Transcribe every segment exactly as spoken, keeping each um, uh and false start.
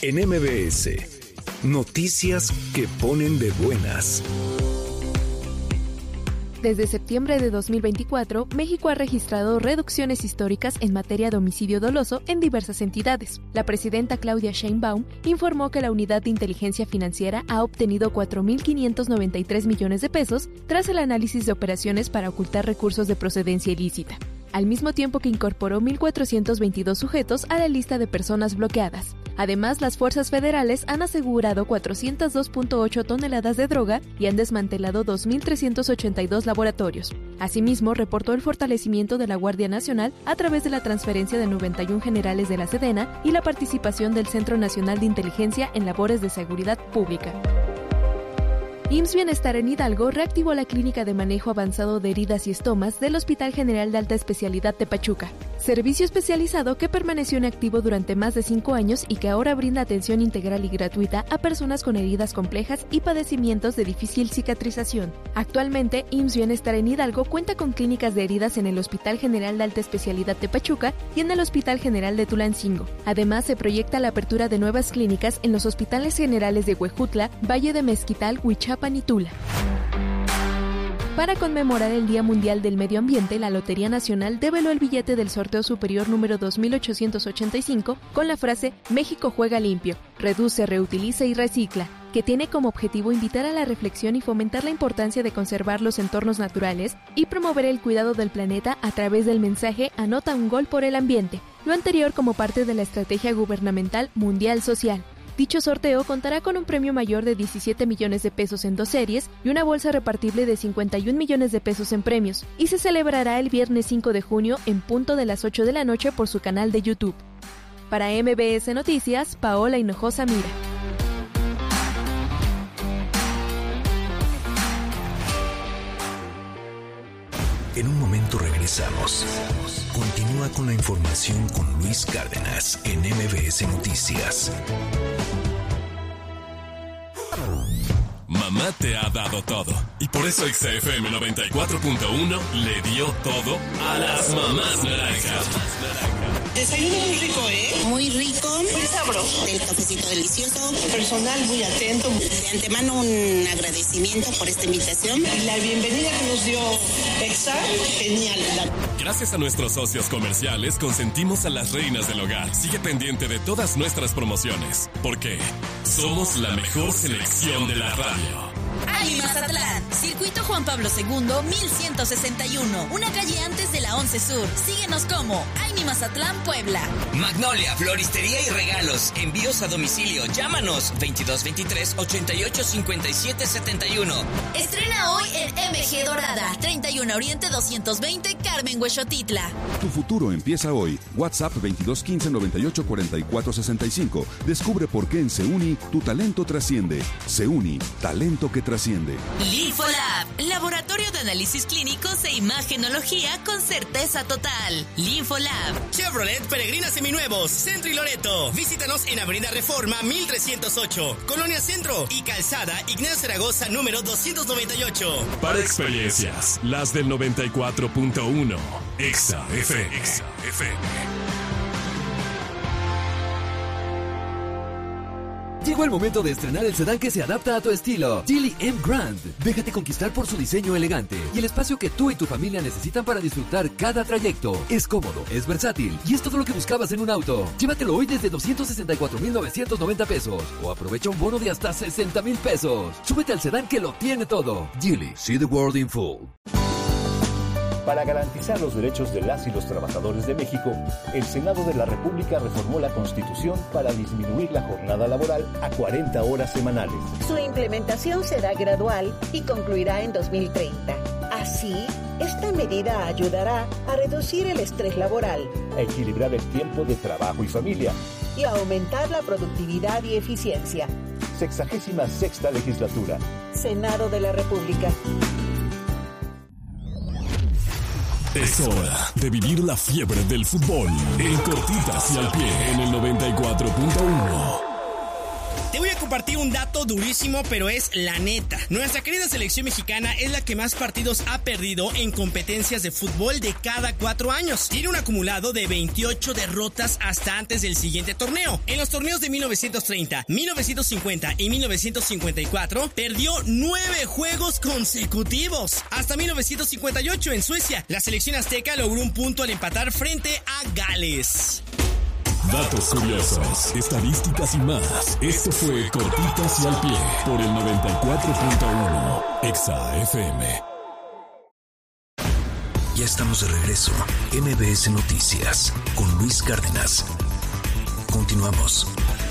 En M B S, noticias que ponen de buenas. Desde septiembre de dos mil veinticuatro, México ha registrado reducciones históricas en materia de homicidio doloso en diversas entidades. La presidenta Claudia Sheinbaum informó que la Unidad de Inteligencia Financiera ha obtenido cuatro mil quinientos noventa y tres millones de pesos tras el análisis de operaciones para ocultar recursos de procedencia ilícita, al mismo tiempo que incorporó mil cuatrocientos veintidós sujetos a la lista de personas bloqueadas. Además, las fuerzas federales han asegurado cuatrocientas dos punto ocho toneladas de droga y han desmantelado dos mil trescientos ochenta y dos laboratorios. Asimismo, reportó el fortalecimiento de la Guardia Nacional a través de la transferencia de noventa y uno generales de la Sedena y la participación del Centro Nacional de Inteligencia en labores de seguridad pública. I M S S Bienestar en Hidalgo reactivó la clínica de manejo avanzado de heridas y estomas del Hospital General de Alta Especialidad de Pachuca, servicio especializado que permaneció en activo durante más de cinco años y que ahora brinda atención integral y gratuita a personas con heridas complejas y padecimientos de difícil cicatrización. Actualmente, I M S S Bienestar en Hidalgo cuenta con clínicas de heridas en el Hospital General de Alta Especialidad de Pachuca y en el Hospital General de Tulancingo. Además, se proyecta la apertura de nuevas clínicas en los hospitales generales de Huejutla, Valle de Mezquital, Huichapan y Tula. Para conmemorar el Día Mundial del Medio Ambiente, la Lotería Nacional develó el billete del sorteo superior número dos mil ochocientos ochenta y cinco con la frase "México juega limpio, reduce, reutiliza y recicla", que tiene como objetivo invitar a la reflexión y fomentar la importancia de conservar los entornos naturales y promover el cuidado del planeta a través del mensaje "Anota un gol por el ambiente", lo anterior como parte de la Estrategia Gubernamental Mundial Social. Dicho sorteo contará con un premio mayor de diecisiete millones de pesos en dos series y una bolsa repartible de cincuenta y un millones de pesos en premios, y se celebrará el viernes cinco de junio en punto de las ocho de la noche por su canal de YouTube. Para M B S Noticias, Paola Hinojosa Mira. En un momento regresamos. Continúa con la información con Luis Cárdenas en M B S Noticias. Mamá te ha dado todo. Y por eso X F M noventa y cuatro punto uno le dio todo a las mamás naranjas. Desayuno muy rico, ¿eh? Muy rico. Muy sabroso. El cafecito delicioso. Personal muy atento. De antemano un agradecimiento por esta invitación. Y la bienvenida que nos dio Exa, genial. Gracias a nuestros socios comerciales consentimos a las reinas del hogar. Sigue pendiente de todas nuestras promociones, porque somos la mejor selección de la radio. AIMI Mazatlán, Circuito Juan Pablo segundo, mil ciento sesenta y uno, una calle antes de la once Sur. Síguenos como AIMI Mazatlán, Puebla. Magnolia, floristería y regalos, envíos a domicilio, llámanos veintidós veintitrés ochenta y ocho cincuenta y siete setenta y uno. Estrena hoy en M G Dorada, treinta y uno Oriente doscientos veinte, Carmen Huexotitla. Tu futuro empieza hoy. WhatsApp veintidós quince noventa y ocho cuarenta y cuatro sesenta y cinco. Descubre por qué en Seuni tu talento trasciende. Seuni, talento que trasciende. Linfolab, laboratorio de análisis clínicos e imagenología con certeza total. Linfolab. Chevrolet Peregrina Seminuevos, Centro y Loreto. Visítanos en Avenida Reforma mil trescientos ocho, Colonia Centro y Calzada Ignacio Zaragoza número doscientos noventa y ocho. Para experiencias, las del noventa y cuatro punto uno. Exa F M. Exa F M. Llegó el momento de estrenar el sedán que se adapta a tu estilo. Geely M Grand. Déjate conquistar por su diseño elegante y el espacio que tú y tu familia necesitan para disfrutar cada trayecto. Es cómodo, es versátil y es todo lo que buscabas en un auto. Llévatelo hoy desde doscientos sesenta y cuatro mil novecientos noventa pesos o aprovecha un bono de hasta sesenta mil pesos. Súbete al sedán que lo tiene todo. Geely, see the world in full. Para garantizar los derechos de las y los trabajadores de México, el Senado de la República reformó la Constitución para disminuir la jornada laboral a cuarenta horas semanales. Su implementación será gradual y concluirá en dos mil treinta. Así, esta medida ayudará a reducir el estrés laboral, a equilibrar el tiempo de trabajo y familia y a aumentar la productividad y eficiencia. Sexagésima sexta legislatura. Senado de la República. Es hora de vivir la fiebre del fútbol en cortitas y al pie en el noventa y cuatro punto uno. Te voy a compartir un dato durísimo, pero es la neta. Nuestra querida selección mexicana es la que más partidos ha perdido en competencias de fútbol de cada cuatro años. Tiene un acumulado de veintiocho derrotas hasta antes del siguiente torneo. En los torneos de mil novecientos treinta, mil novecientos cincuenta y mil novecientos cincuenta y cuatro, perdió nueve juegos consecutivos. Hasta mil novecientos cincuenta y ocho en Suecia, la selección azteca logró un punto al empatar frente a Gales. Datos curiosos, estadísticas y más. Esto fue Cortitas y al Pie por el noventa y cuatro punto uno Exa F M. Ya estamos de regreso. M B S Noticias con Luis Cárdenas. Continuamos.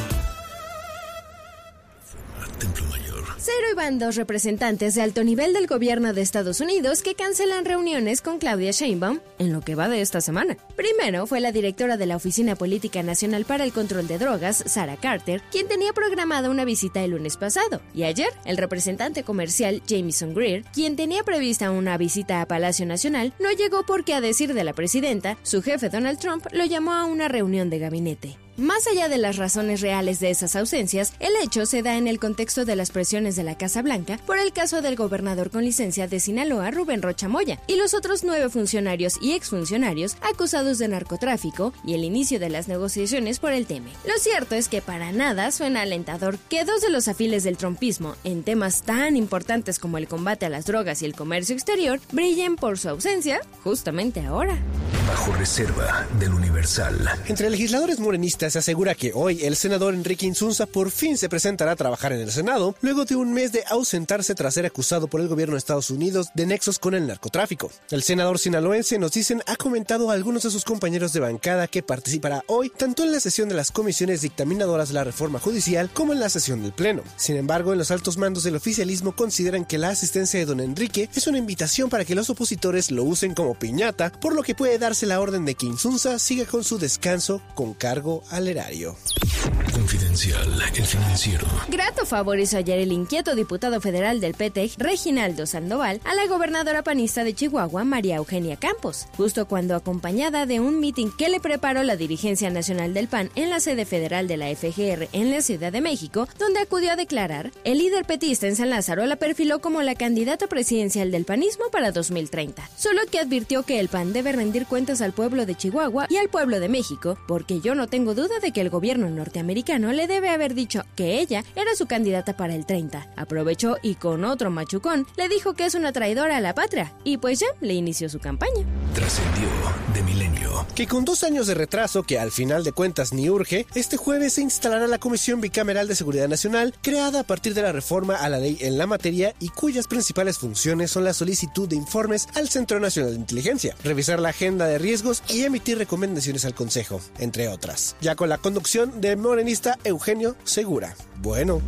Templo Mayor. Cero y van dos representantes de alto nivel del gobierno de Estados Unidos que cancelan reuniones con Claudia Sheinbaum en lo que va de esta semana. Primero fue la directora de la Oficina Política Nacional para el Control de Drogas, Sarah Carter, quien tenía programada una visita el lunes pasado. Y ayer, el representante comercial Jamieson Greer, quien tenía prevista una visita a Palacio Nacional, no llegó porque, a decir de la presidenta, su jefe Donald Trump lo llamó a una reunión de gabinete. Más allá de las razones reales de esas ausencias, el hecho se da en el contexto de las presiones de la Casa Blanca por el caso del gobernador con licencia de Sinaloa, Rubén Rocha Moya, y los otros nueve funcionarios y exfuncionarios acusados de narcotráfico y el inicio de las negociaciones por el tema. Lo cierto es que para nada suena alentador que dos de los afiles del trumpismo en temas tan importantes como el combate a las drogas y el comercio exterior brillen por su ausencia justamente ahora. Bajo reserva del Universal. Entre legisladores morenistas se asegura que hoy el senador Enrique Insunza por fin se presentará a trabajar en el Senado, luego de un mes de ausentarse tras ser acusado por el gobierno de Estados Unidos de nexos con el narcotráfico. El senador sinaloense, nos dicen, ha comentado a algunos de sus compañeros de bancada que participará hoy tanto en la sesión de las comisiones dictaminadoras de la reforma judicial como en la sesión del Pleno. Sin embargo, en los altos mandos del oficialismo consideran que la asistencia de don Enrique es una invitación para que los opositores lo usen como piñata, por lo que puede darse la orden de que Insunza siga con su descanso con cargo al erario. Confidencial, el financiero. Grato favor hizo ayer el inquieto diputado federal del P T, Reginaldo Sandoval, a la gobernadora panista de Chihuahua, María Eugenia Campos, justo cuando, acompañada de un mitin que le preparó la dirigencia nacional del P A N en la sede federal de la F G R en la Ciudad de México, donde acudió a declarar, el líder petista en San Lázaro la perfiló como la candidata presidencial del panismo para dos mil treinta, solo que advirtió que el P A N debe rendir cuentas al pueblo de Chihuahua y al pueblo de México, porque yo no tengo duda de que el gobierno norteamericano le debe haber dicho que ella era su candidata para el treinta. Aprovechó y con otro machucón le dijo que es una traidora a la patria y pues ya le inició su campaña. Trascendió de Milenio. Que con dos años de retraso, que al final de cuentas ni urge, este jueves se instalará la Comisión Bicameral de Seguridad Nacional, creada a partir de la reforma a la ley en la materia y cuyas principales funciones son la solicitud de informes al Centro Nacional de Inteligencia, revisar la agenda de riesgos y emitir recomendaciones al Consejo, entre otras. Ya con la conducción del morenista Eugenio Segura. Bueno.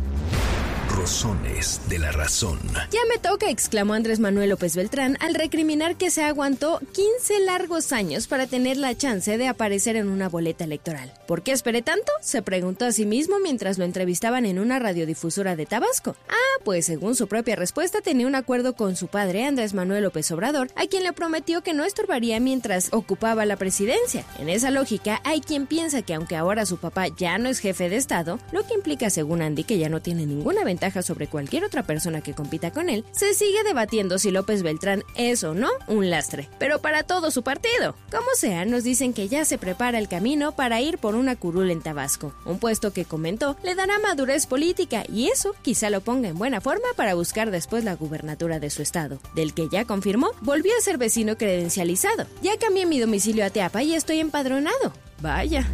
Rozones de la razón. Ya me toca, exclamó Andrés Manuel López Beltrán al recriminar que se aguantó quince largos años para tener la chance de aparecer en una boleta electoral. ¿Por qué esperé tanto?, se preguntó a sí mismo mientras lo entrevistaban en una radiodifusora de Tabasco. Ah, pues según su propia respuesta tenía un acuerdo con su padre Andrés Manuel López Obrador, a quien le prometió que no estorbaría mientras ocupaba la presidencia. En esa lógica hay quien piensa que aunque ahora su papá ya no es jefe de estado, lo que implica según Andy que ya no tiene ninguna ventaja sobre cualquier otra persona que compita con él, se sigue debatiendo si López Beltrán es o no un lastre, pero para todo su partido. Como sea, nos dicen que ya se prepara el camino para ir por una curul en Tabasco, un puesto que comentó le dará madurez política y eso quizá lo ponga en buena forma para buscar después la gubernatura de su estado, del que ya confirmó volvió a ser vecino credencializado. Ya cambié mi domicilio a Teapa y estoy empadronado. Vaya.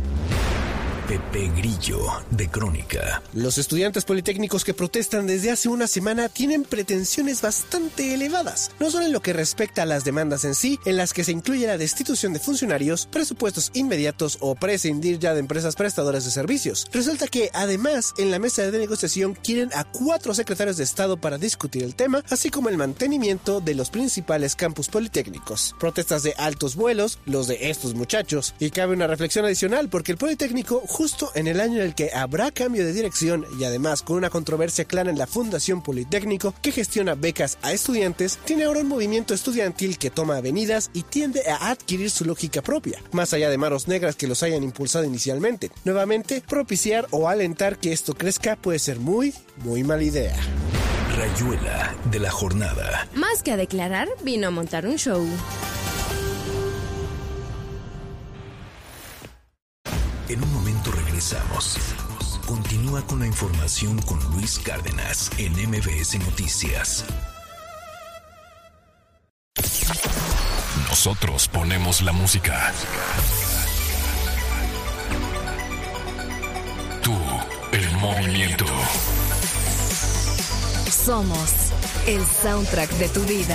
Pepe Grillo, de Crónica. Los estudiantes politécnicos que protestan desde hace una semana tienen pretensiones bastante elevadas, no solo en lo que respecta a las demandas en sí, en las que se incluye la destitución de funcionarios, presupuestos inmediatos o prescindir ya de empresas prestadoras de servicios. Resulta que, además, en la mesa de negociación quieren a cuatro secretarios de Estado para discutir el tema, así como el mantenimiento de los principales campus politécnicos. Protestas de altos vuelos, los de estos muchachos, y cabe una reflexión adicional porque el Politécnico justo en el año en el que habrá cambio de dirección y además con una controversia clara en la Fundación Politécnico que gestiona becas a estudiantes, tiene ahora un movimiento estudiantil que toma avenidas y tiende a adquirir su lógica propia, más allá de manos negras que los hayan impulsado inicialmente. Nuevamente, propiciar o alentar que esto crezca puede ser muy, muy mala idea. Rayuela de la jornada. Más que a declarar, vino a montar un show. En un momento regresamos. Continúa con la información con Luis Cárdenas en M B S Noticias. Nosotros ponemos la música. Tú, el movimiento. Somos el soundtrack de tu vida.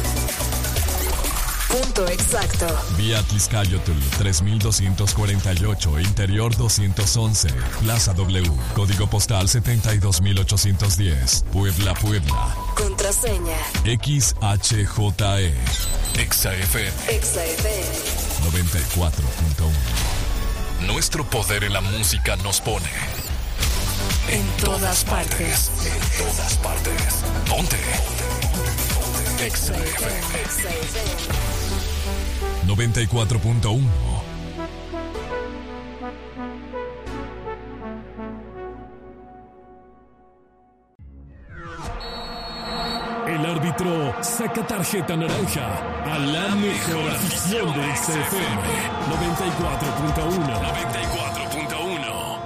Punto exacto. Vía Tliscayotl tres mil doscientos cuarenta y ocho, Interior doscientos once, Plaza W, Código Postal setenta y dos mil ochocientos diez, Puebla, Puebla. Contraseña X H J E. Exa F M. Exa F M noventa y cuatro punto uno. Nuestro poder en la música nos pone en, en todas, todas partes. partes. En todas partes. Ponte. Exa F M. Exa F M noventa y cuatro punto uno. El árbitro saca tarjeta naranja a la mejor afición de Exa F M noventa y cuatro punto uno. noventa y cuatro punto uno.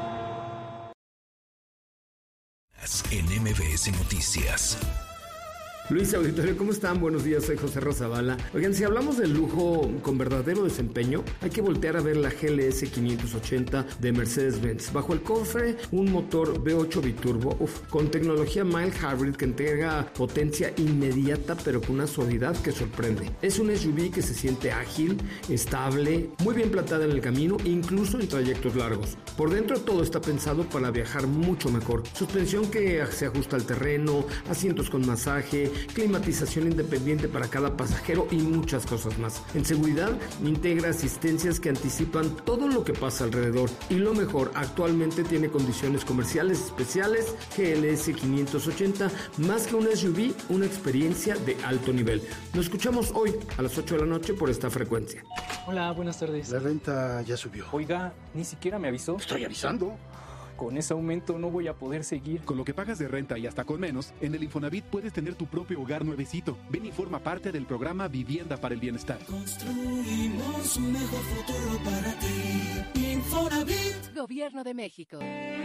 En M B S Noticias. Luis Auditorio, ¿cómo están? Buenos días, soy José Razabala. Oigan, si hablamos de lujo con verdadero desempeño, hay que voltear a ver la G L S quinientos ochenta de Mercedes-Benz. Bajo el cofre, un motor V ocho biturbo, uf, con tecnología mild hybrid que entrega potencia inmediata, pero con una suavidad que sorprende. Es un S U V que se siente ágil, estable, muy bien plantada en el camino, incluso en trayectos largos. Por dentro todo está pensado para viajar mucho mejor. Suspensión que se ajusta al terreno, asientos con masaje, climatización independiente para cada pasajero y muchas cosas más. En seguridad, integra asistencias que anticipan todo lo que pasa alrededor. Y lo mejor, actualmente tiene condiciones comerciales especiales. G L S quinientos ochenta, más que un S U V, una experiencia de alto nivel. Nos escuchamos hoy a las ocho de la noche por esta frecuencia. Hola, buenas tardes. La renta ya subió. Oiga, ni siquiera me avisó. Estoy avisando. Con ese aumento no voy a poder seguir. Con lo que pagas de renta y hasta con menos, en el Infonavit puedes tener tu propio hogar nuevecito. Ven y forma parte del programa Vivienda para el Bienestar. Construimos un mejor futuro para ti. Infonavit. Gobierno de México.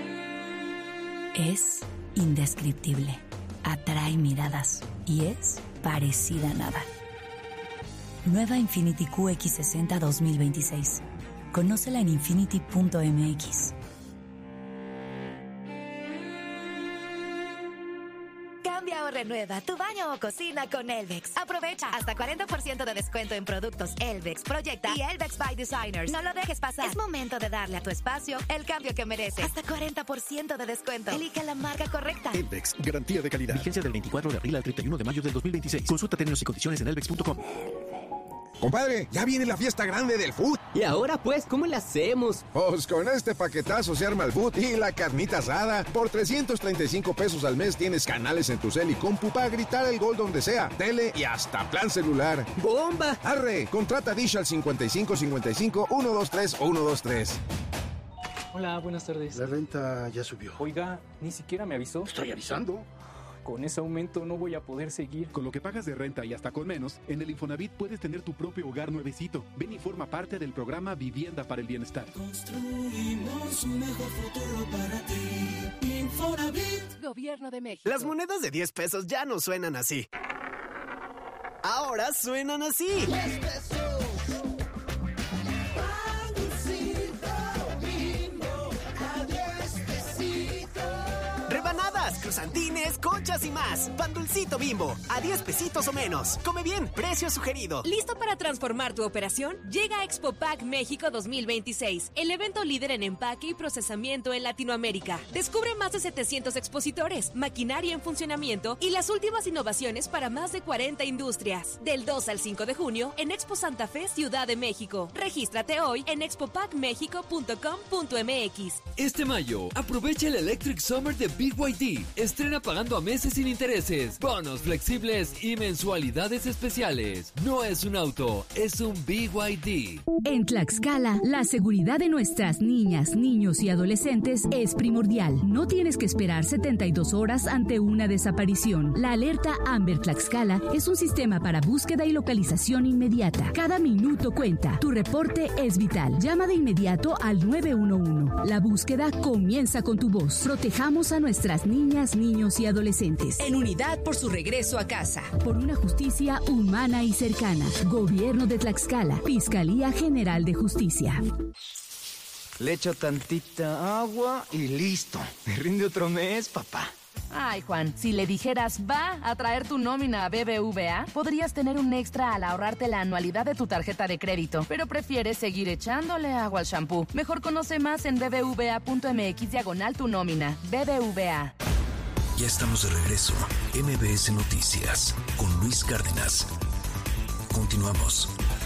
Es indescriptible. Atrae miradas y es parecida a nada. Nueva Infiniti Q X sesenta dos mil veintiséis. Conócela en infiniti punto m x. Cambia o renueva tu baño o cocina con Elvex. Aprovecha hasta cuarenta por ciento de descuento en productos Elvex, Proyecta y Elvex by Designers. No lo dejes pasar. Es momento de darle a tu espacio el cambio que merece. Hasta cuarenta por ciento de descuento. Elige la marca correcta. Elvex, garantía de calidad. Vigencia del veinticuatro de abril al treinta y uno de mayo del dos mil veintiséis. Consulta términos y condiciones en elvex punto com. Compadre, ya viene la fiesta grande del food. ¿Y ahora pues cómo le hacemos? Pues con este paquetazo se arma el food y la carnita asada. Por trescientos treinta y cinco pesos al mes tienes canales en tu cel y compu para gritar el gol donde sea, tele y hasta plan celular. ¡Bomba! Arre, contrata Dish al cincuenta y cinco cincuenta y cinco, ciento veintitrés, ciento veintitrés. Hola, buenas tardes. La renta ya subió. Oiga, ni siquiera me avisó. Estoy avisando. Con ese aumento no voy a poder seguir. Con lo que pagas de renta y hasta con menos, en el Infonavit puedes tener tu propio hogar nuevecito. Ven y forma parte del programa Vivienda para el Bienestar. Construimos un mejor futuro para ti. Infonavit. Gobierno de México. Las monedas de diez pesos ya no suenan así. Ahora suenan así. diez pesos. cruzantines, conchas y más. Pan Dulcito Bimbo, a diez pesitos o menos. Come bien, precio sugerido. ¿Listo para transformar tu operación? Llega Expo Pack México dos mil veintiséis, el evento líder en empaque y procesamiento en Latinoamérica. Descubre más de setecientos expositores, maquinaria en funcionamiento y las últimas innovaciones para más de cuarenta industrias. Del dos al cinco de junio en Expo Santa Fe, Ciudad de México. Regístrate hoy en expo pack mexico punto com punto m x. Este mayo, aprovecha el Electric Summer de B Y D. Estrena pagando a meses sin intereses, bonos flexibles y mensualidades especiales. No es un auto, es un B Y D. En Tlaxcala, la seguridad de nuestras niñas, niños y adolescentes es primordial. No tienes que esperar setenta y dos horas ante una desaparición. La alerta Amber Tlaxcala es un sistema para búsqueda y localización inmediata. Cada minuto cuenta. Tu reporte es vital. Llama de inmediato al nueve uno uno. La búsqueda comienza con tu voz. Protejamos a nuestras niñas, niños y adolescentes. En unidad por su regreso a casa. Por una justicia humana y cercana. Gobierno de Tlaxcala. Fiscalía General de Justicia. Le echo tantita agua y listo. Me rinde otro mes, papá. Ay, Juan, si le dijeras va a traer tu nómina a B B V A, podrías tener un extra al ahorrarte la anualidad de tu tarjeta de crédito, pero prefieres seguir echándole agua al shampoo. Mejor conoce más en bbva punto m x diagonal tu nómina. B B V A. Ya estamos de regreso. M B S Noticias con Luis Cárdenas. Continuamos.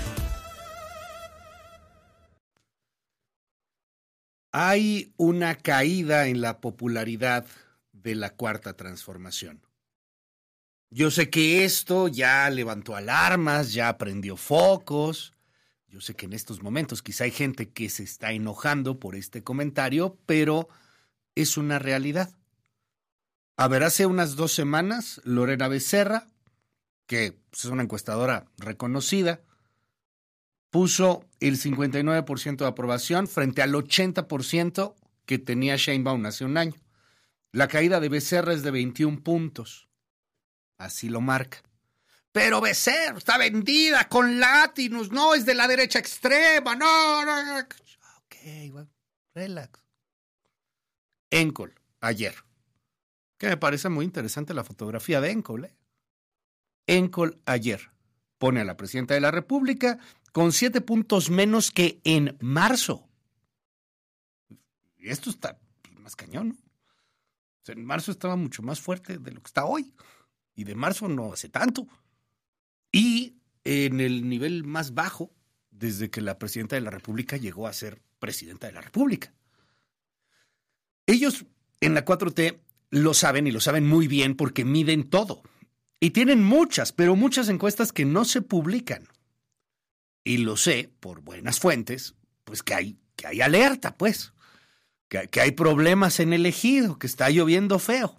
Hay una caída en la popularidad de la Cuarta Transformación. Yo sé que esto ya levantó alarmas, ya prendió focos. Yo sé que en estos momentos quizá hay gente que se está enojando por este comentario, pero es una realidad. A ver, hace unas dos semanas, Lorena Becerra, que es una encuestadora reconocida, puso el cincuenta y nueve por ciento de aprobación frente al ochenta por ciento que tenía Sheinbaum hace un año. La caída de Becerra es de veintiún puntos. Así lo marca. Pero Becerra está vendida con Latinus, no es de la derecha extrema, no, no, no. Ok, bueno, relax. Encol, ayer. Que me parece muy interesante la fotografía de Encol, ¿eh? Encol ayer pone a la presidenta de la República con siete puntos menos que en marzo. Y esto está más cañón, ¿no? O sea, en marzo estaba mucho más fuerte de lo que está hoy. Y de marzo no hace tanto. Y en el nivel más bajo desde que la presidenta de la República llegó a ser presidenta de la República. Ellos en la cuatro T lo saben y lo saben muy bien porque miden todo. Y tienen muchas, pero muchas encuestas que no se publican. Y lo sé por buenas fuentes, pues que hay, que hay alerta, pues. Que, que hay problemas en el ejido, que está lloviendo feo.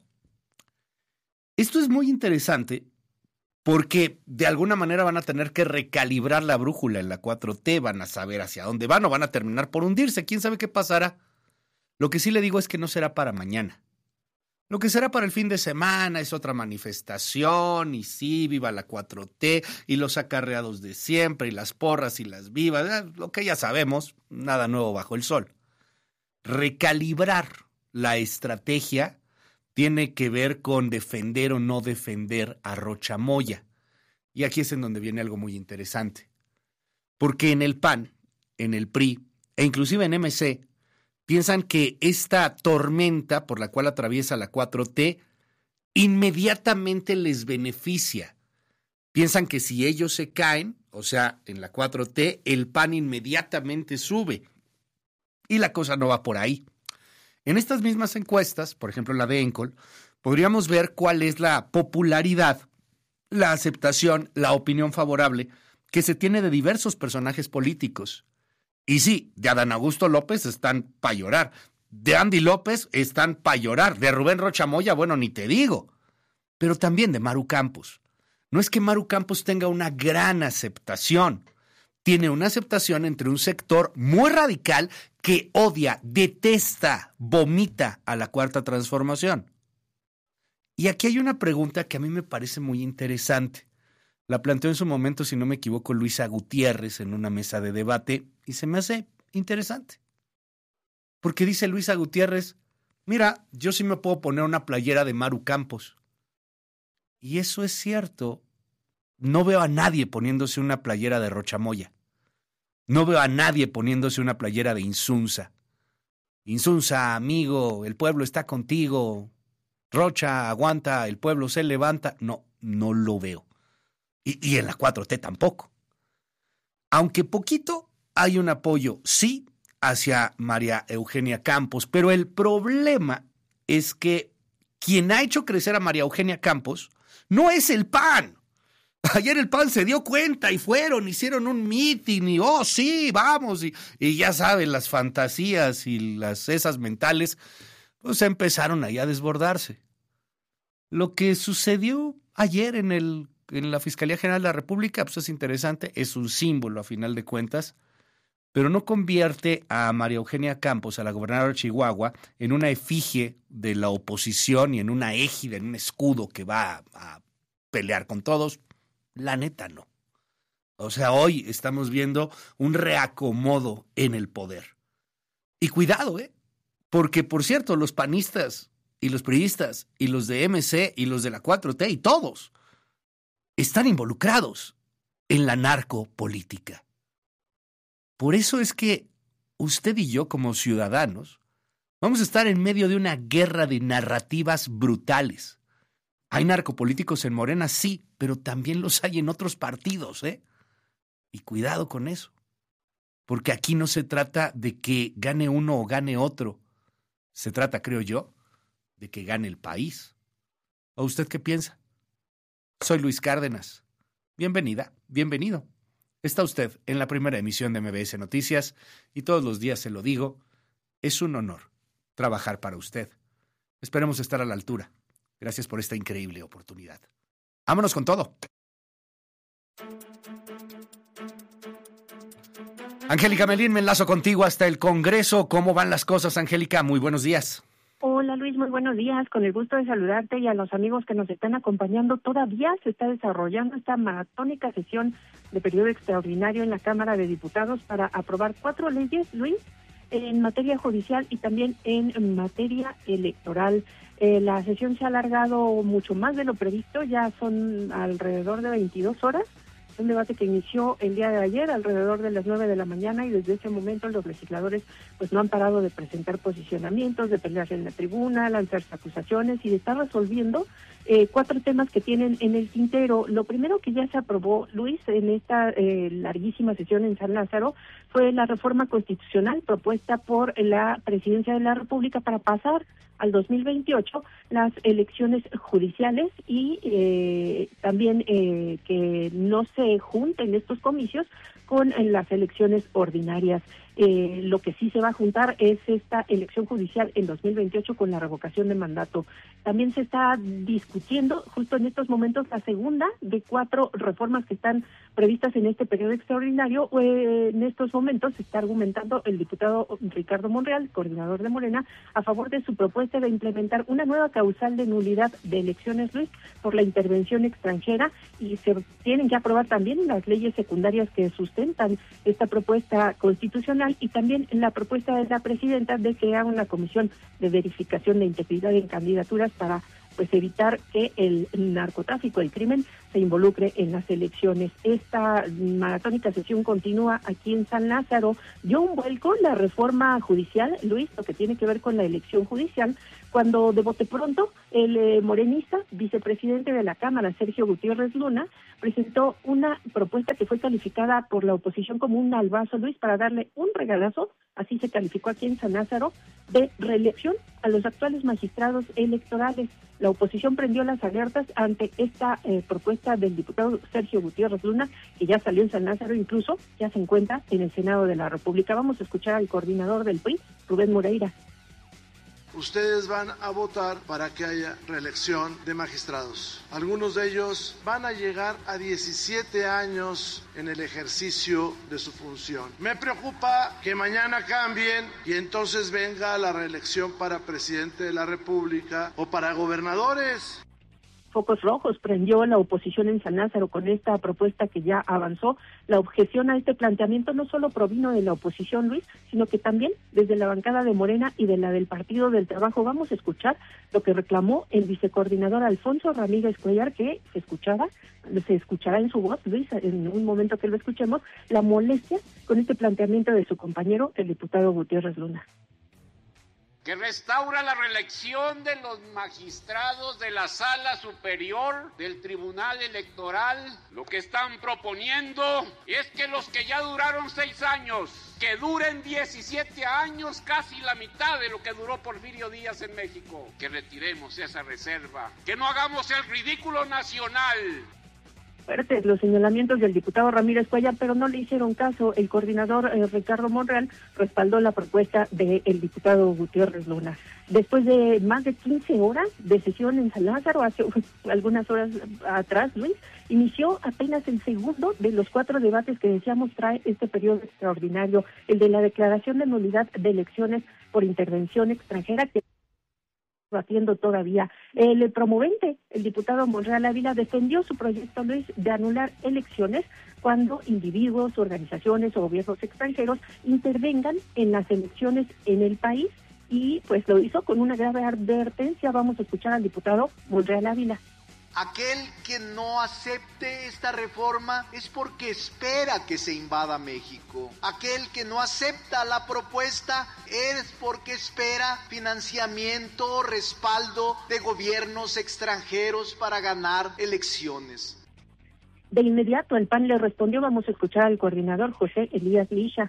Esto es muy interesante porque de alguna manera van a tener que recalibrar la brújula en la cuatro T, van a saber hacia dónde van o van a terminar por hundirse. ¿Quién sabe qué pasará? Lo que sí le digo es que no será para mañana. Lo que será para el fin de semana es otra manifestación y sí, viva la cuatro T y los acarreados de siempre y las porras y las vivas, lo que ya sabemos, nada nuevo bajo el sol. Recalibrar la estrategia tiene que ver con defender o no defender a Rocha Moya. Y aquí es en donde viene algo muy interesante. Porque en el P A N, en el P R I e inclusive en M C, piensan que esta tormenta por la cual atraviesa la cuatro T inmediatamente les beneficia. Piensan que si ellos se caen, o sea, en la cuatro T, el P A N inmediatamente sube. Y la cosa no va por ahí. En estas mismas encuestas, por ejemplo la de Encol, podríamos ver cuál es la popularidad, la aceptación, la opinión favorable que se tiene de diversos personajes políticos. Y sí, de Adán Augusto López están para llorar, de Andy López están para llorar, de Rubén Rocha Moya, bueno, ni te digo, pero también de Maru Campos. No es que Maru Campos tenga una gran aceptación, tiene una aceptación entre un sector muy radical que odia, detesta, vomita a la Cuarta Transformación. Y aquí hay una pregunta que a mí me parece muy interesante. La planteó en su momento, si no me equivoco, Luisa Gutiérrez en una mesa de debate y se me hace interesante. Porque dice Luisa Gutiérrez, Mira, yo sí me puedo poner una playera de Maru Campos. Y eso es cierto. No veo a nadie poniéndose una playera de Rocha Moya. No veo a nadie poniéndose una playera de Insunza. Insunza, amigo, el pueblo está contigo. Rocha, aguanta, el pueblo se levanta. No, no lo veo. Y, y en la cuatro T tampoco. Aunque poquito hay un apoyo, sí, hacia María Eugenia Campos, pero el problema es que quien ha hecho crecer a María Eugenia Campos no es el P A N. Ayer el P A N se dio cuenta y fueron, hicieron un mitin y, oh, sí, vamos. Y, y ya saben, las fantasías y las esas mentales, pues empezaron ahí a desbordarse. Lo que sucedió ayer en, el, en la Fiscalía General de la República, pues es interesante, es un símbolo a final de cuentas, pero no convierte a María Eugenia Campos, a la gobernadora de Chihuahua, en una efigie de la oposición y en una égida, en un escudo que va a, a pelear con todos. La neta no. O sea, hoy estamos viendo un reacomodo en el poder. Y cuidado, ¿eh? Porque, por cierto, los panistas y los priistas y los de M C y los de la cuatro T y todos están involucrados en la narcopolítica. Por eso es que usted y yo, como ciudadanos, vamos a estar en medio de una guerra de narrativas brutales. Hay narcopolíticos en Morena, sí, pero también los hay en otros partidos, ¿eh? Y cuidado con eso, porque aquí no se trata de que gane uno o gane otro. Se trata, creo yo, de que gane el país. ¿O usted qué piensa? Soy Luis Cárdenas. Bienvenida, bienvenido. Está usted en la primera emisión de M B S Noticias y todos los días se lo digo, es un honor trabajar para usted. Esperemos estar a la altura. Gracias por esta increíble oportunidad. Vámonos con todo. Angélica Melín, me enlazo contigo hasta el Congreso. ¿Cómo van las cosas, Angélica? Muy buenos días. Hola Luis, muy buenos días. Con el gusto de saludarte y a los amigos que nos están acompañando. Todavía se está desarrollando esta maratónica sesión de periodo extraordinario en la Cámara de Diputados para aprobar cuatro leyes, Luis, en materia judicial y también en materia electoral. Eh, la sesión se ha alargado mucho más de lo previsto, ya son alrededor de veintidós horas. Un debate que inició el día de ayer alrededor de las nueve de la mañana y desde ese momento los legisladores pues no han parado de presentar posicionamientos, de pelearse en la tribuna, lanzarse acusaciones y de estar resolviendo eh, cuatro temas que tienen en el tintero. Lo primero que ya se aprobó, Luis, en esta eh, larguísima sesión en San Lázaro fue la reforma constitucional propuesta por la Presidencia de la República para pasar al dos mil veintiocho las elecciones judiciales y eh, también eh, que no se junten estos comicios con eh, las elecciones ordinarias. Eh, lo que sí se va a juntar es esta elección judicial en dos mil veintiocho con la revocación de mandato. También se está discutiendo justo en estos momentos la segunda de cuatro reformas que están previstas en este periodo extraordinario. Eh, en estos momentos se está argumentando el diputado Ricardo Monreal, coordinador de Morena, a favor de su propuesta de implementar una nueva causal de nulidad de elecciones, Luis, por la intervención extranjera, y se tienen que aprobar también las leyes secundarias que sustentan esta propuesta constitucional y también la propuesta de la presidenta de crear una comisión de verificación de integridad en candidaturas para pues evitar que el narcotráfico, el crimen, se involucre en las elecciones. Esta maratónica sesión continúa aquí en San Lázaro. Dio un vuelco la reforma judicial, Luis, lo que tiene que ver con la elección judicial, cuando de bote pronto el eh, morenista, vicepresidente de la Cámara, Sergio Gutiérrez Luna, presentó una propuesta que fue calificada por la oposición como un albazo, Luis, para darle un regalazo, así se calificó aquí en San Lázaro, de reelección a los actuales magistrados electorales. La oposición prendió las alertas ante esta eh, propuesta del diputado Sergio Gutiérrez Luna, que ya salió en San Lázaro, incluso ya se encuentra en el Senado de la República. Vamos a escuchar al coordinador del P R I, Rubén Moreira. Ustedes van a votar para que haya reelección de magistrados. Algunos de ellos van a llegar a diecisiete años en el ejercicio de su función. Me preocupa que mañana cambien y entonces venga la reelección para presidente de la República o para gobernadores. Focos rojos prendió la oposición en San Lázaro con esta propuesta que ya avanzó. La objeción a este planteamiento no solo provino de la oposición, Luis, sino que también desde la bancada de Morena y de la del Partido del Trabajo. Vamos a escuchar lo que reclamó el vicecoordinador Alfonso Ramírez Cuellar, que se escuchaba, se escuchará en su voz, Luis, en un momento que lo escuchemos, la molestia con este planteamiento de su compañero, el diputado Gutiérrez Luna. Que restaura la reelección de los magistrados de la Sala Superior del Tribunal Electoral. Lo que están proponiendo es que los que ya duraron seis años, que duren diecisiete años, casi la mitad de lo que duró Porfirio Díaz en México. Que retiremos esa reserva, que no hagamos el ridículo nacional. Fuertes los señalamientos del diputado Ramírez Cuellar, pero no le hicieron caso. El coordinador eh, Ricardo Monreal respaldó la propuesta del diputado Gutiérrez Luna. Después de más de quince horas de sesión en San Lázaro, hace algunas horas atrás, Luis, inició apenas el segundo de los cuatro debates que decíamos trae este periodo extraordinario, el de la declaración de nulidad de elecciones por intervención extranjera, que batiendo todavía. El promovente, el diputado Monreal Ávila, defendió su proyecto, Luis, de anular elecciones cuando individuos, organizaciones o gobiernos extranjeros intervengan en las elecciones en el país, y pues lo hizo con una grave advertencia. Vamos a escuchar al diputado Monreal Ávila. Aquel que no acepte esta reforma es porque espera que se invada México. Aquel que no acepta la propuesta es porque espera financiamiento, respaldo de gobiernos extranjeros para ganar elecciones. De inmediato el P A N le respondió. Vamos a escuchar al coordinador José Elías Lisha.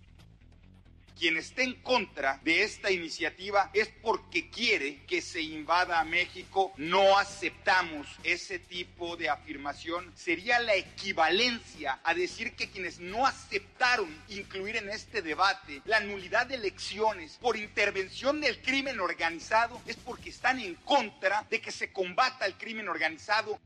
Quien esté en contra de esta iniciativa es porque quiere que se invada a México. No aceptamos ese tipo de afirmación. Sería la equivalencia a decir que quienes no aceptaron incluir en este debate la nulidad de elecciones por intervención del crimen organizado es porque están en contra de que se combata el crimen organizado.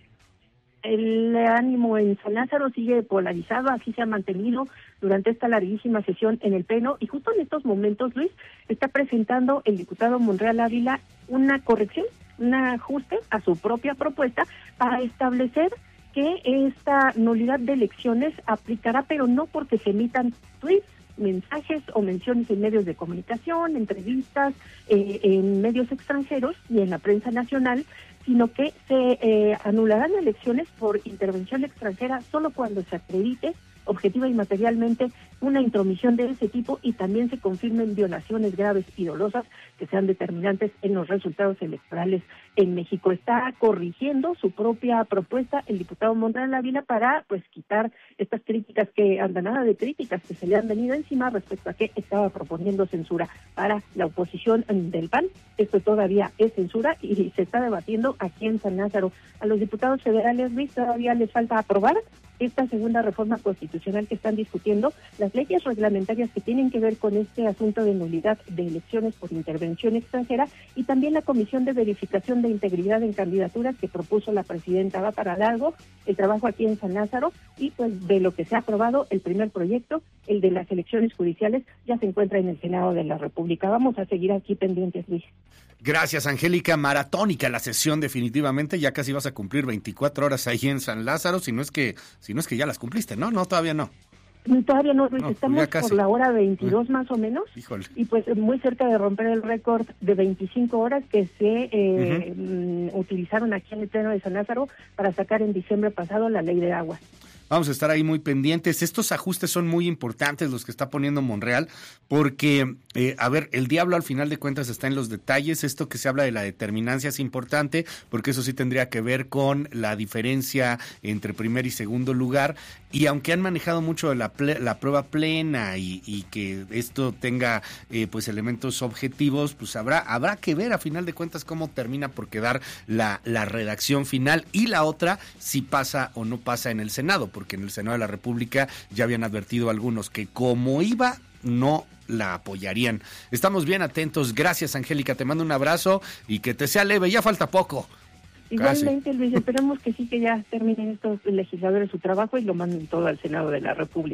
El ánimo en San Lázaro sigue polarizado, así se ha mantenido durante esta larguísima sesión en el Pleno, y justo en estos momentos, Luis, está presentando el diputado Monreal Ávila una corrección, un ajuste a su propia propuesta para establecer que esta nulidad de elecciones aplicará, pero no porque se emitan tweets, mensajes o menciones en medios de comunicación, entrevistas, eh, en medios extranjeros y en la prensa nacional, sino que se eh, anularán elecciones por intervención extranjera solo cuando se acredite objetiva y materialmente una intromisión de ese tipo y también se confirmen violaciones graves y dolosas que sean determinantes en los resultados electorales en México. Está corrigiendo su propia propuesta el diputado Monreal Ávila para pues quitar estas críticas, que andanada de críticas que se le han venido encima respecto a que estaba proponiendo censura para la oposición del P A N. Esto todavía es censura y se está debatiendo aquí en San Lázaro. A los diputados federales, Luis, todavía les falta aprobar esta segunda reforma constitucional que están discutiendo, las leyes reglamentarias que tienen que ver con este asunto de nulidad de elecciones por intervención extranjera, y también la Comisión de Verificación de Integridad en Candidaturas que propuso la presidenta. Va para largo el trabajo aquí en San Lázaro, y pues de lo que se ha aprobado, el primer proyecto, el de las elecciones judiciales, ya se encuentra en el Senado de la República. Vamos a seguir aquí pendientes, Luis. Gracias, Angélica. Maratónica la sesión, definitivamente. Ya casi vas a cumplir veinticuatro horas ahí en San Lázaro, si no es que si no es que ya las cumpliste, ¿no? No, todavía no. Todavía no, Luis, no, estamos por la hora veintidós más o menos. Híjole. Y pues muy cerca de romper el récord de veinticinco horas que se eh, uh-huh. utilizaron aquí en el Pleno de San Lázaro para sacar en diciembre pasado la ley de agua. Vamos a estar ahí muy pendientes. Estos ajustes son muy importantes los que está poniendo Monreal, porque, eh, a ver, el diablo al final de cuentas está en los detalles. Esto que se habla de la determinancia es importante, porque eso sí tendría que ver con la diferencia entre primer y segundo lugar. Y aunque han manejado mucho la, ple- la prueba plena y, y que esto tenga eh, pues elementos objetivos, pues habrá habrá que ver a final de cuentas cómo termina por quedar la, la redacción final, y la otra si pasa o no pasa en el Senado, porque en el Senado de la República ya habían advertido algunos que como iba no la apoyarían. Estamos bien atentos. Gracias, Angélica, te mando un abrazo y que te sea leve, ya falta poco. Igualmente, Luis, esperemos que sí, que ya terminen estos legisladores su trabajo y lo manden todo al Senado de la República.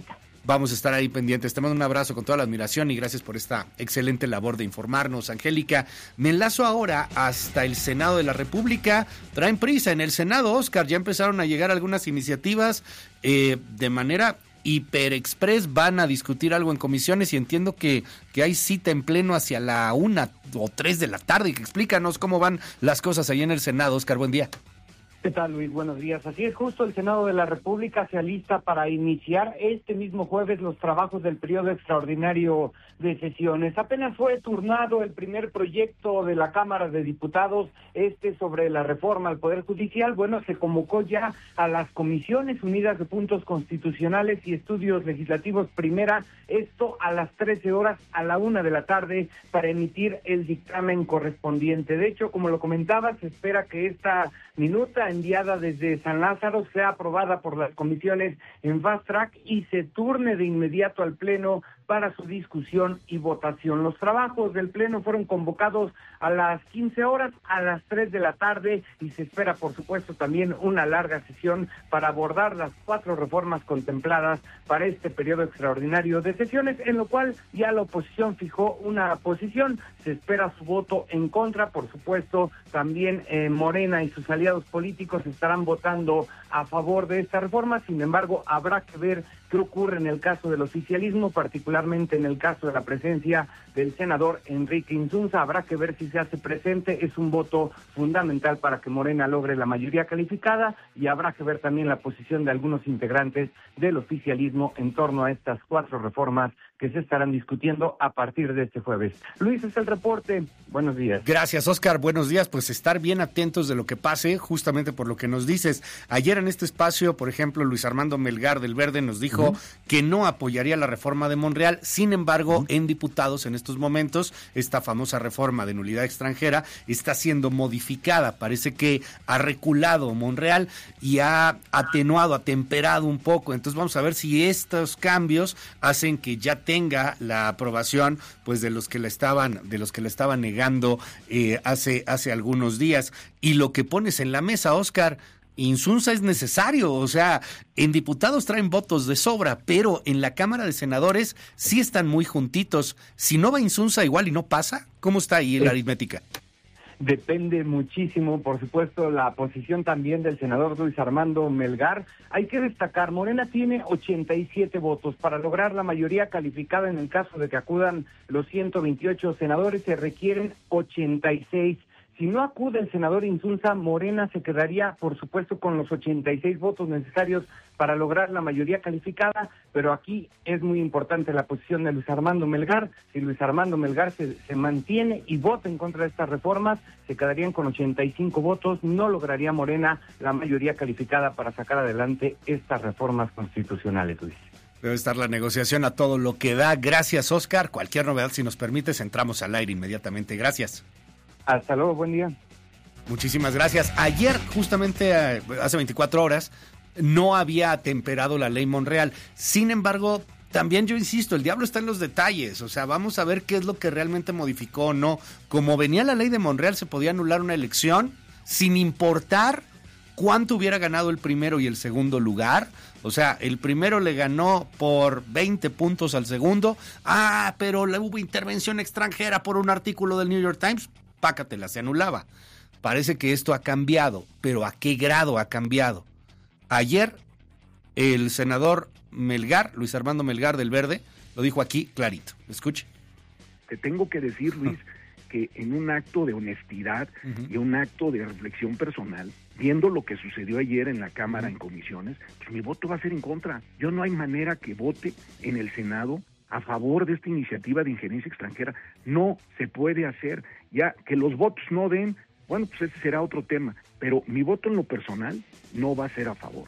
vamos a estar ahí pendientes. Te mando un abrazo con toda la admiración y gracias por esta excelente labor de informarnos, Angélica. Me enlazo ahora hasta el Senado de la República. Traen prisa en el Senado, Oscar, ya empezaron a llegar algunas iniciativas eh, de manera hiper express, van a discutir algo en comisiones y entiendo que, que hay cita en pleno hacia la una o tres de la tarde. Explícanos cómo van las cosas ahí en el Senado, Oscar, buen día. ¿Qué tal, Luis? Buenos días. Así es, justo el Senado de la República se alista para iniciar este mismo jueves los trabajos del periodo extraordinario de sesiones. Apenas fue turnado el primer proyecto de la Cámara de Diputados, este sobre la reforma al Poder Judicial. Bueno, se convocó ya a las Comisiones Unidas de Puntos Constitucionales y Estudios Legislativos Primera, esto a las trece horas, a la una de la tarde, para emitir el dictamen correspondiente. De hecho, como lo comentaba, se espera que esta minuta enviada desde San Lázaro sea aprobada por las comisiones en fast track y se turne de inmediato al Pleno para su discusión y votación. Los trabajos del Pleno fueron convocados a las quince horas, a las tres de la tarde, y se espera, por supuesto, también una larga sesión para abordar las cuatro reformas contempladas para este periodo extraordinario de sesiones, en lo cual ya la oposición fijó una posición. Se espera su voto en contra, por supuesto, también eh, Morena y sus aliados políticos estarán votando a favor de esta reforma. Sin embargo, habrá que ver qué ocurre en el caso del oficialismo, particularmente en el caso de la presencia del senador Enrique Insunza. Habrá que ver si se hace presente. Es un voto fundamental para que Morena logre la mayoría calificada, y habrá que ver también la posición de algunos integrantes del oficialismo en torno a estas cuatro reformas que se estarán discutiendo a partir de este jueves. Luis, es el reporte. Buenos días. Gracias, Oscar. Buenos días. Pues estar bien atentos de lo que pase, justamente por lo que nos dices. Ayer en este espacio, por ejemplo, Luis Armando Melgar del Verde nos dijo uh-huh. que no apoyaría la reforma de Monreal. Sin embargo, uh-huh. en diputados en estos momentos, esta famosa reforma de nulidad extranjera está siendo modificada. Parece que ha reculado Monreal y ha atenuado, atemperado un poco. Entonces vamos a ver si estos cambios hacen que ya tenga la aprobación, pues, de los que la estaban, de los que la estaban negando eh, hace, hace algunos días. Y lo que pones en la mesa, Oscar, Insunza es necesario, o sea, en diputados traen votos de sobra, pero en la Cámara de Senadores sí están muy juntitos. Si no va Insunza igual y no pasa, ¿cómo está ahí la aritmética? Depende muchísimo, por supuesto, la posición también del senador Luis Armando Melgar. Hay que destacar, Morena tiene ochenta y siete votos. Para lograr la mayoría calificada en el caso de que acudan los ciento veintiocho senadores, se requieren ochenta y seis. Si no acude el senador Insunza, Morena se quedaría, por supuesto, con los ochenta y seis votos necesarios para lograr la mayoría calificada, pero aquí es muy importante la posición de Luis Armando Melgar. Si Luis Armando Melgar se, se mantiene y vota en contra de estas reformas, se quedarían con ochenta y cinco votos, no lograría Morena la mayoría calificada para sacar adelante estas reformas constitucionales, Luis. Debe estar la negociación a todo lo que da. Gracias, Oscar. Cualquier novedad, si nos permites, entramos al aire inmediatamente. Gracias. Hasta luego, buen día. Muchísimas gracias. Ayer, justamente hace veinticuatro horas, no había atemperado la ley Monreal. Sin embargo, también yo insisto, el diablo está en los detalles. O sea, vamos a ver qué es lo que realmente modificó o no. Como venía la ley de Monreal, se podía anular una elección sin importar cuánto hubiera ganado el primero y el segundo lugar. O sea, el primero le ganó por veinte puntos al segundo. Ah, pero le hubo intervención extranjera por un artículo del New York Times. Pácatela, se anulaba. Parece que esto ha cambiado, pero ¿a qué grado ha cambiado? Ayer, el senador Melgar, Luis Armando Melgar del Verde, lo dijo aquí clarito. Escuche. Te tengo que decir, Luis, que en un acto de honestidad uh-huh. y un acto de reflexión personal, viendo lo que sucedió ayer en la Cámara uh-huh. en comisiones, pues mi voto va a ser en contra. Yo no hay manera que vote en el Senado a favor de esta iniciativa de injerencia extranjera. No se puede hacer. Ya que los votos no den, bueno, pues ese será otro tema, pero mi voto en lo personal no va a ser a favor.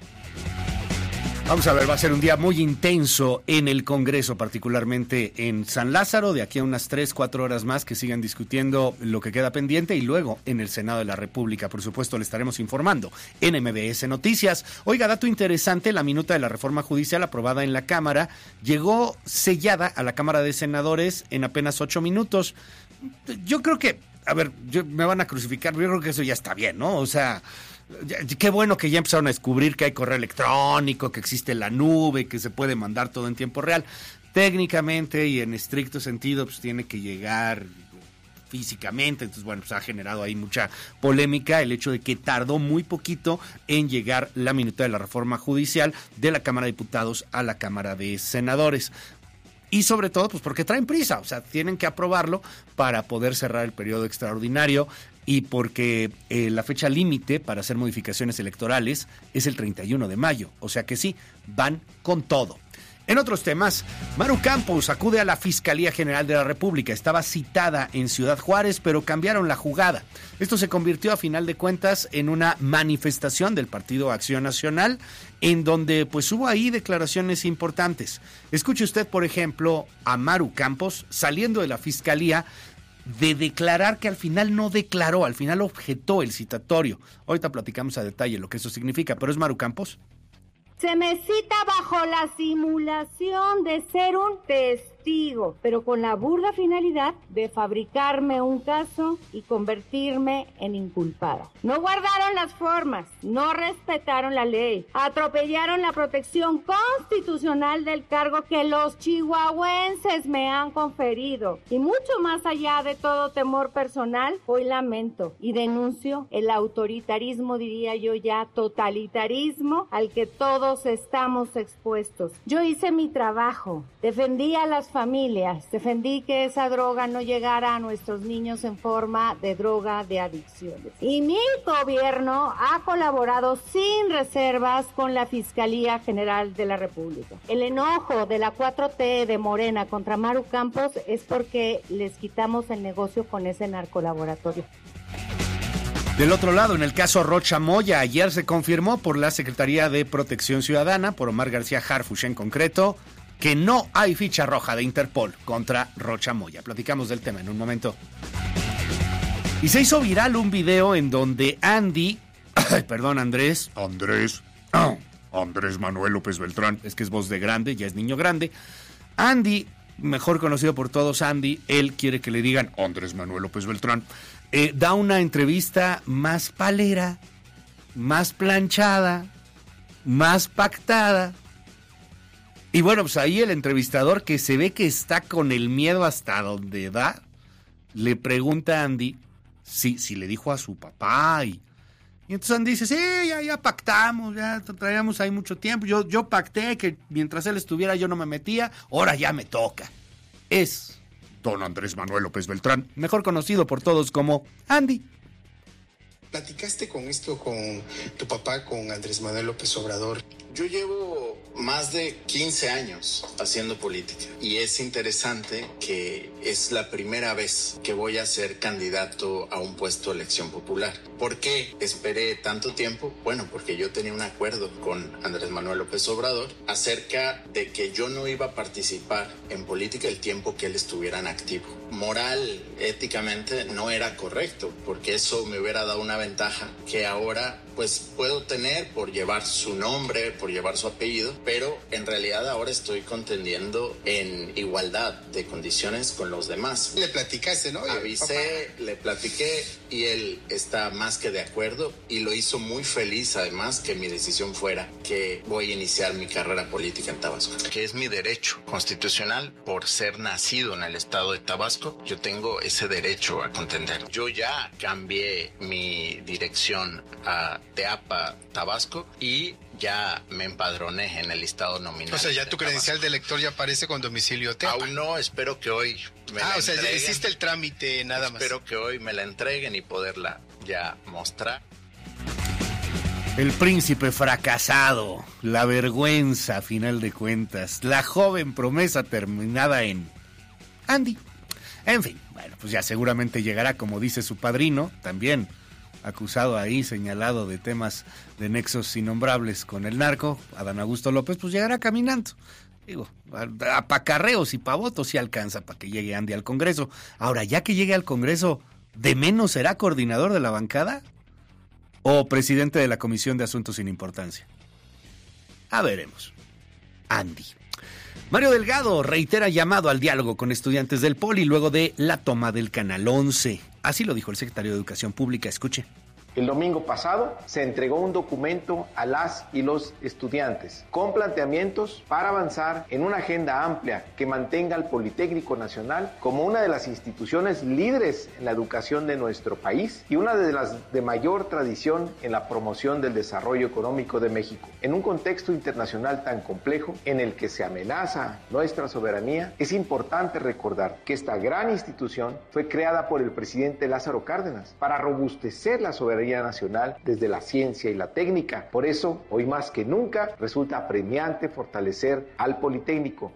Vamos a ver, va a ser un día muy intenso en el Congreso, particularmente en San Lázaro, de aquí a unas tres, cuatro horas más que sigan discutiendo lo que queda pendiente, y luego en el Senado de la República, por supuesto, le estaremos informando en M B S Noticias. Oiga, dato interesante, la minuta de la reforma judicial aprobada en la Cámara llegó sellada a la Cámara de Senadores en apenas ocho minutos. Yo creo que a ver, yo, me van a crucificar, yo creo que eso ya está bien, ¿no? O sea, ya, qué bueno que ya empezaron a descubrir que hay correo electrónico, que existe la nube, que se puede mandar todo en tiempo real. Técnicamente y en estricto sentido, pues tiene que llegar físicamente, entonces bueno, pues ha generado ahí mucha polémica el hecho de que tardó muy poquito en llegar la minuta de la reforma judicial de la Cámara de Diputados a la Cámara de Senadores. Y sobre todo, pues porque traen prisa, o sea, tienen que aprobarlo para poder cerrar el periodo extraordinario y porque eh, la fecha límite para hacer modificaciones electorales es el treinta y uno de mayo, o sea que sí, van con todo. En otros temas, Maru Campos acude a la Fiscalía General de la República. Estaba citada en Ciudad Juárez, pero cambiaron la jugada. Esto se convirtió, a final de cuentas, en una manifestación del Partido Acción Nacional, en donde pues hubo ahí declaraciones importantes. Escuche usted, por ejemplo, a Maru Campos saliendo de la Fiscalía de declarar que al final no declaró, al final objetó el citatorio. Ahorita platicamos a detalle lo que eso significa, pero es Maru Campos. Se me cita bajo la simulación de ser un testigo, pero con la burda finalidad de fabricarme un caso y convertirme en inculpada. No guardaron las formas, no respetaron la ley, atropellaron la protección constitucional del cargo que los chihuahuenses me han conferido. Y mucho más allá de todo temor personal, hoy lamento y denuncio el autoritarismo, diría yo ya, totalitarismo al que todos estamos expuestos. Yo hice mi trabajo, defendí a las familias, defendí que esa droga no llegara a nuestros niños en forma de droga de adicciones. Y mi gobierno ha colaborado sin reservas con la Fiscalía General de la República. El enojo de la cuatro T de Morena contra Maru Campos es porque les quitamos el negocio con ese narcolaboratorio. Del otro lado, en el caso Rocha Moya, ayer se confirmó por la Secretaría de Protección Ciudadana, por Omar García Harfuch en concreto, que no hay ficha roja de Interpol contra Rocha Moya. Platicamos del tema en un momento. Y se hizo viral un video en donde Andy, ay, perdón, Andrés, Andrés, oh, Andrés Manuel López Beltrán, es que es voz de grande, ya es niño grande. Andy, mejor conocido por todos, Andy, él quiere que le digan Andrés Manuel López Beltrán. Eh, da una entrevista más palera, más planchada, más pactada. Y bueno, pues ahí el entrevistador, que se ve que está con el miedo hasta donde da, le pregunta a Andy si, si le dijo a su papá. Y, y entonces Andy dice, sí, ya, ya pactamos, ya traíamos ahí mucho tiempo. Yo, yo pacté que mientras él estuviera yo no me metía, ahora ya me toca. Es don Andrés Manuel López Beltrán, mejor conocido por todos como Andy. ¿Platicaste con esto con tu papá, con Andrés Manuel López Obrador? Yo llevo más de quince años haciendo política y es interesante que es la primera vez que voy a ser candidato a un puesto de elección popular. ¿Por qué esperé tanto tiempo? Bueno, porque yo tenía un acuerdo con Andrés Manuel López Obrador acerca de que yo no iba a participar en política el tiempo que él estuviera en activo. Moral, éticamente, no era correcto, porque eso me hubiera dado una ventaja que ahora pues puedo tener por llevar su nombre, por llevar su apellido, pero en realidad ahora estoy contendiendo en igualdad de condiciones con los demás. Le platicaste, ¿no? Avisé, papá. Le platiqué y él está más que de acuerdo y lo hizo muy feliz además que mi decisión fuera que voy a iniciar mi carrera política en Tabasco, que es mi derecho constitucional por ser nacido en el estado de Tabasco. Yo tengo ese derecho a contender. Yo ya cambié mi dirección a Teapa, Tabasco, y ya me empadroné en el listado nominal. O sea, ya tu credencial de elector ya aparece con domicilio Teapa. Aún no, espero que hoy me ah, la o sea, entreguen. ya hiciste el trámite nada más. Espero que hoy me la entreguen y poderla ya mostrar. El príncipe fracasado, la vergüenza a final de cuentas, la joven promesa terminada en Andy. En fin, bueno, pues ya seguramente llegará, como dice su padrino, también acusado ahí, señalado de temas de nexos innombrables con el narco, Adán Augusto López, pues llegará caminando. Digo, a, a pacarreos y pa' votos sí alcanza para que llegue Andy al Congreso. Ahora, ya que llegue al Congreso, ¿de menos será coordinador de la bancada? ¿O presidente de la Comisión de Asuntos sin Importancia? A veremos. Andy. Mario Delgado reitera llamado al diálogo con estudiantes del Poli luego de la toma del Canal once. Así lo dijo el secretario de Educación Pública. Escuche. El domingo pasado se entregó un documento a las y los estudiantes con planteamientos para avanzar en una agenda amplia que mantenga al Politécnico Nacional como una de las instituciones líderes en la educación de nuestro país y una de las de mayor tradición en la promoción del desarrollo económico de México. En un contexto internacional tan complejo en el que se amenaza nuestra soberanía, es importante recordar que esta gran institución fue creada por el presidente Lázaro Cárdenas para robustecer la soberanía nacional desde la ciencia y la técnica. Por eso, hoy más que nunca, resulta apremiante fortalecer al Politécnico.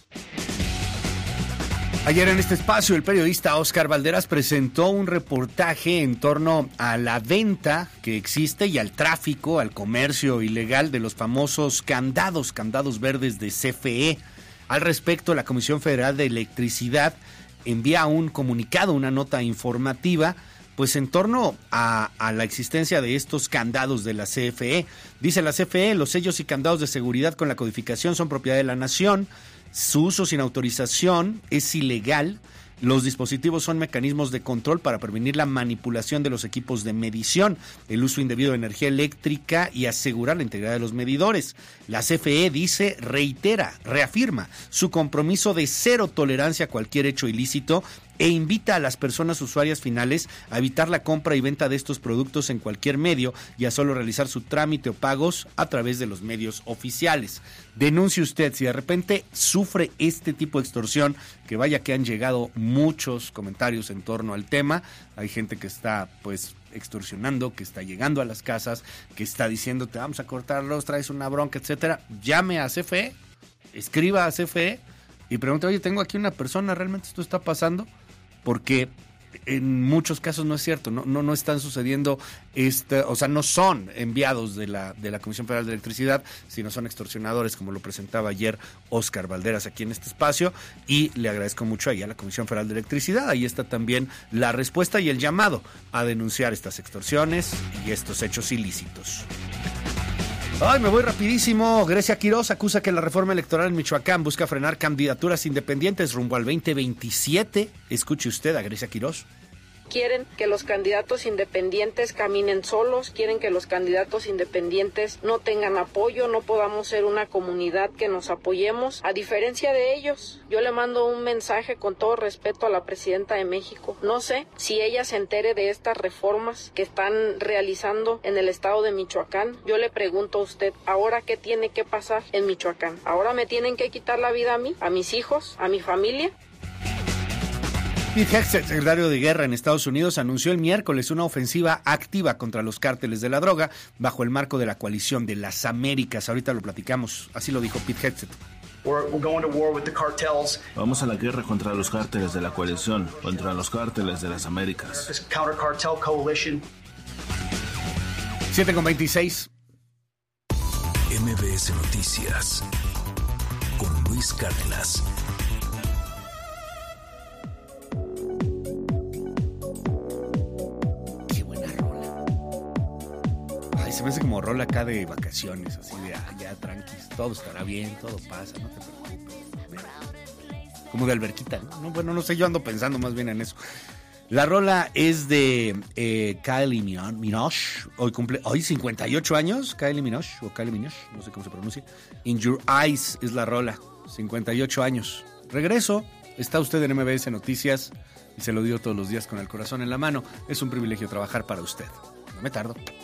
Ayer en este espacio, el periodista Óscar Valderas presentó un reportaje en torno a la venta que existe y al tráfico, al comercio ilegal de los famosos candados, candados verdes de C F E. Al respecto, la Comisión Federal de Electricidad envía un comunicado, una nota informativa, pues en torno a, a la existencia de estos candados de la C F E. Dice la C F E, los sellos y candados de seguridad con la codificación son propiedad de la nación, su uso sin autorización es ilegal, los dispositivos son mecanismos de control para prevenir la manipulación de los equipos de medición, el uso indebido de energía eléctrica y asegurar la integridad de los medidores. La C F E dice, reitera, reafirma su compromiso de cero tolerancia a cualquier hecho ilícito e invita a las personas usuarias finales a evitar la compra y venta de estos productos en cualquier medio y a solo realizar su trámite o pagos a través de los medios oficiales. Denuncie usted si de repente sufre este tipo de extorsión, que vaya que han llegado muchos comentarios en torno al tema. Hay gente que está pues extorsionando, que está llegando a las casas, que está diciendo te vamos a cortar los, traes una bronca, etcétera. Llame a C F E, escriba a C F E y pregunte, oye, tengo aquí una persona, ¿realmente esto está pasando? Porque en muchos casos no es cierto, no, no, no están sucediendo, este, o sea, no son enviados de la, de la Comisión Federal de Electricidad, sino son extorsionadores, como lo presentaba ayer Óscar Valderas aquí en este espacio, y le agradezco mucho ahí a la Comisión Federal de Electricidad. Ahí está también la respuesta y el llamado a denunciar estas extorsiones y estos hechos ilícitos. Ay, me voy rapidísimo. Grecia Quirós acusa que la reforma electoral en Michoacán busca frenar candidaturas independientes rumbo al veinte veintisiete. Escuche usted a Grecia Quirós. Quieren que los candidatos independientes caminen solos, quieren que los candidatos independientes no tengan apoyo, no podamos ser una comunidad que nos apoyemos. A diferencia de ellos, yo le mando un mensaje con todo respeto a la presidenta de México. No sé si ella se entere de estas reformas que están realizando en el estado de Michoacán. Yo le pregunto a usted, ¿ahora qué tiene que pasar en Michoacán? ¿Ahora me tienen que quitar la vida a mí, a mis hijos, a mi familia? Pete Hegseth, secretario de Guerra en Estados Unidos, anunció el miércoles una ofensiva activa contra los cárteles de la droga bajo el marco de la coalición de las Américas. Ahorita lo platicamos, así lo dijo Pete Hegseth. Vamos a la guerra contra los cárteles de la coalición, contra los cárteles de las Américas. siete con veintiséis. M B S Noticias con Luis Cárdenas. Se me hace como rola acá de vacaciones, así de, ah, ya, tranquis, todo estará bien, todo pasa, no te preocupes. Como de alberquita, ¿no? No, bueno, no sé, yo ando pensando más bien en eso. La rola es de eh, Kylie Minogue, hoy cumple, hoy cincuenta y ocho años, Kylie Minogue, o Kylie Minogue, no sé cómo se pronuncia. In Your Eyes es la rola, cincuenta y ocho años. Regreso, está usted en M B S Noticias y se lo digo todos los días con el corazón en la mano. Es un privilegio trabajar para usted. No me tardo.